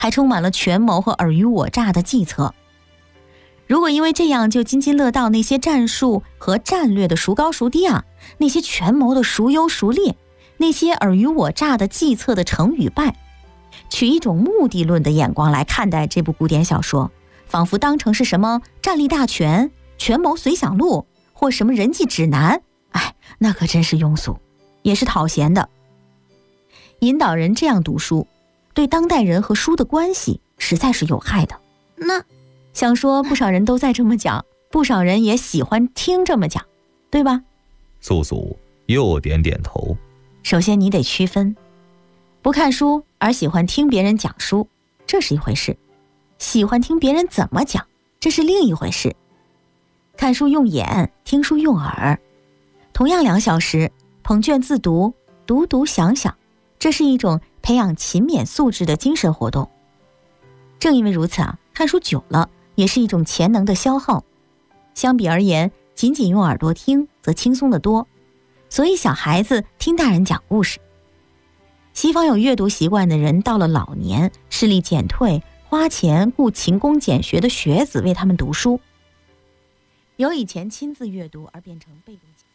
还充满了权谋和尔虞我诈的计策。如果因为这样就津津乐道那些战术和战略的孰高孰低啊，那些权谋的孰优孰劣，那些尔虞我诈的计策的成与败，取一种目的论的眼光来看待这部古典小说，仿佛当成是什么战力大全、权谋随想录或什么人际指南，那可真是庸俗，也是讨嫌的。引导人这样读书，对当代人和书的关系实在是有害的。 那想说不少人都在这么讲，不少人也喜欢听这么讲，对吧？ 素素又点点头。 首先你得区分，不看书而喜欢听别人讲书，这是一回事；喜欢听别人怎么讲，这是另一回事。看书用眼，听书用耳，同样2小时，捧卷自读，读读想想，这是一种培养勤勉素质的精神活动。正因为如此啊，看书久了也是一种潜能的消耗。相比而言，仅仅用耳朵听则轻松得多。所以小孩子听大人讲故事。西方有阅读习惯的人，到了老年视力减退，花钱雇勤工俭学的学子为他们读书。由以前亲自阅读而变成被动讲。